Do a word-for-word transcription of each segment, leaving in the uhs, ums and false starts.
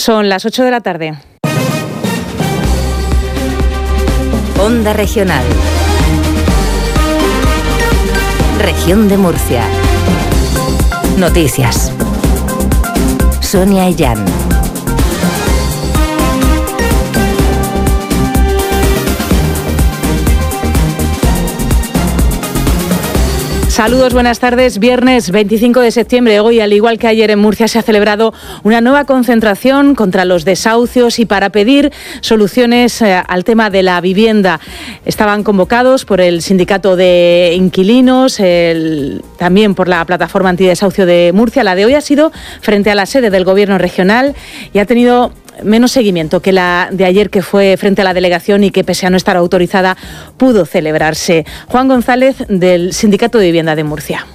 Son las ocho de la tarde. Onda Regional. Región de Murcia. Noticias. Sonia Illán. Saludos, buenas tardes. Viernes veinticinco de septiembre. Hoy, al igual que ayer en Murcia, se ha celebrado una nueva concentración contra los desahucios y para pedir soluciones eh, al tema de la vivienda. Estaban convocados por el Sindicato de Inquilinos, el, también por la Plataforma Antidesahucio de Murcia. La de hoy ha sido frente a la sede del Gobierno regional y ha tenido menos seguimiento que la de ayer, que fue frente a la delegación y que, pese a no estar autorizada, pudo celebrarse. Juan González, del Sindicato de Vivienda de Murcia.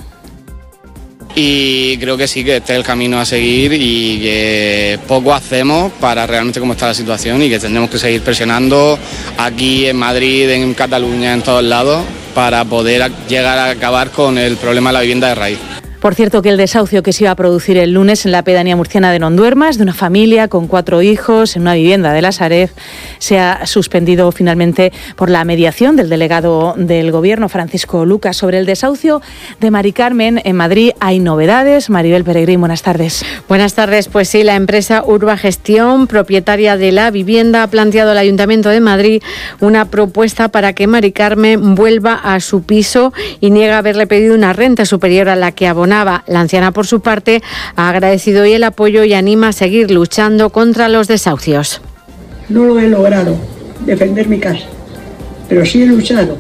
Y creo que sí, que este es el camino a seguir y que poco hacemos para realmente cómo está la situación y que tendremos que seguir presionando aquí en Madrid, en Cataluña, en todos lados, para poder llegar a acabar con el problema de la vivienda de raíz. Por cierto, que el desahucio que se iba a producir el lunes en la pedanía murciana de Nonduermas, de una familia con cuatro hijos en una vivienda de la Sareb, se ha suspendido finalmente por la mediación del delegado del Gobierno, Francisco Lucas. Sobre el desahucio de Mari Carmen en Madrid hay novedades. Maribel Peregrín, buenas tardes. Buenas tardes. Pues sí, la empresa Urbagestión, propietaria de la vivienda, ha planteado al Ayuntamiento de Madrid una propuesta para que Mari Carmen vuelva a su piso y niega haberle pedido una renta superior a la que abonaba. La anciana, por su parte, ha agradecido hoy el apoyo y anima a seguir luchando contra los desahucios. No lo he logrado, defender mi casa, pero sí he luchado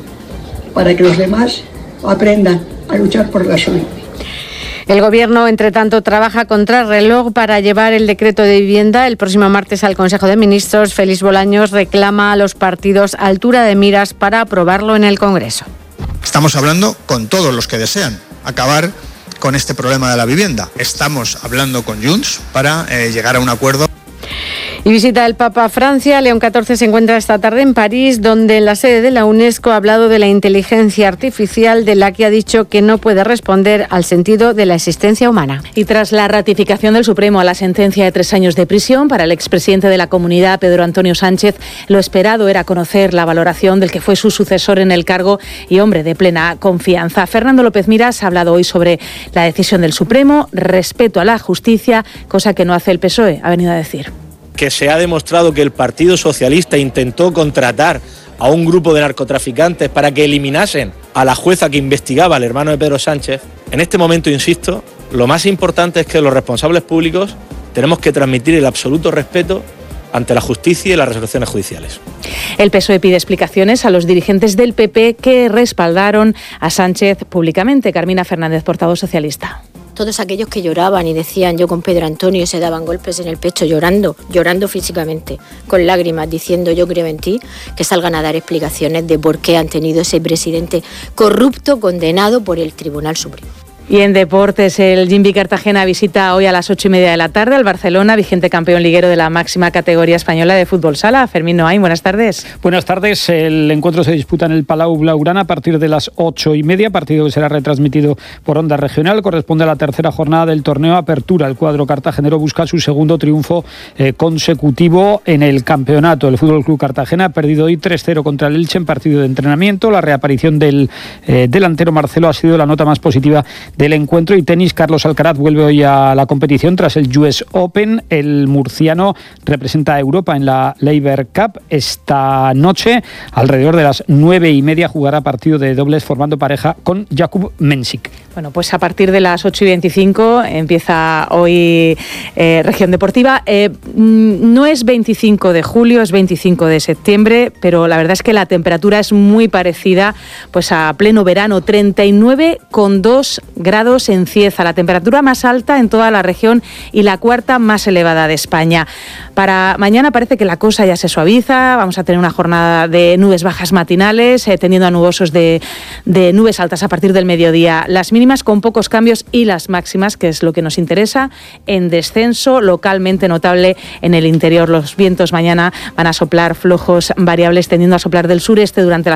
para que los demás aprendan a luchar por la suya. El Gobierno, entre tanto, trabaja contra reloj para llevar el decreto de vivienda el próximo martes al Consejo de Ministros. Félix Bolaños reclama a los partidos altura de miras para aprobarlo en el Congreso. Estamos hablando con todos los que desean acabar con este problema de la vivienda. Estamos hablando con Junts para eh, llegar a un acuerdo. Y visita el Papa a Francia. León catorce se encuentra esta tarde en París, donde en la sede de la UNESCO ha hablado de la inteligencia artificial, de la que ha dicho que no puede responder al sentido de la existencia humana. Y tras la ratificación del Supremo a la sentencia de tres años de prisión para el expresidente de la Comunidad, Pedro Antonio Sánchez, lo esperado era conocer la valoración del que fue su sucesor en el cargo y hombre de plena confianza. Fernando López Miras ha hablado hoy sobre la decisión del Supremo, respeto a la justicia, cosa que no hace el P S O E, ha venido a decir. Que se ha demostrado que el Partido Socialista intentó contratar a un grupo de narcotraficantes para que eliminasen a la jueza que investigaba al hermano de Pedro Sánchez. En este momento, insisto, lo más importante es que los responsables públicos tenemos que transmitir el absoluto respeto ante la justicia y las resoluciones judiciales. El P S O E pide explicaciones a los dirigentes del P P que respaldaron a Sánchez públicamente. Carmina Fernández, portavoz socialista. Todos aquellos que lloraban y decían yo con Pedro Antonio, se daban golpes en el pecho, llorando, llorando físicamente, con lágrimas, diciendo yo creo en ti, que salgan a dar explicaciones de por qué han tenido ese presidente corrupto condenado por el Tribunal Supremo. Y en deportes, el Gimbi Cartagena visita hoy a las ocho y media de la tarde al Barcelona, vigente campeón liguero de la máxima categoría española de fútbol sala. Fermín Noain, buenas tardes. Buenas tardes. El encuentro se disputa en el Palau Blaugrana a partir de las ocho y media, partido que será retransmitido por Onda Regional. Corresponde a la tercera jornada del torneo Apertura. El cuadro cartagenero busca su segundo triunfo eh, consecutivo en el campeonato. El Fútbol Club Cartagena ha perdido hoy tres cero contra el Elche en partido de entrenamiento. La reaparición del eh, delantero Marcelo ha sido la nota más positiva del encuentro. Y tenis, Carlos Alcaraz vuelve hoy a la competición tras el U S Open. El murciano representa a Europa en la Laver Cup. Esta noche, alrededor de las nueve y media, jugará partido de dobles formando pareja con Jakub Mensik. Bueno, pues a partir de las ocho y veinticinco empieza hoy eh, Región Deportiva. Eh, no es veinticinco de julio, es veinticinco de septiembre, pero la verdad es que la temperatura es muy parecida pues a pleno verano, treinta y nueve coma dos grados en Cieza, la temperatura más alta en toda la región y la cuarta más elevada de España. Para mañana parece que la cosa ya se suaviza, vamos a tener una jornada de nubes bajas matinales, eh, tendiendo a nubosos de, de nubes altas a partir del mediodía. Las mínimas con pocos cambios y las máximas, que es lo que nos interesa, en descenso localmente notable en el interior. Los vientos mañana van a soplar flojos variables, tendiendo a soplar del sureste durante las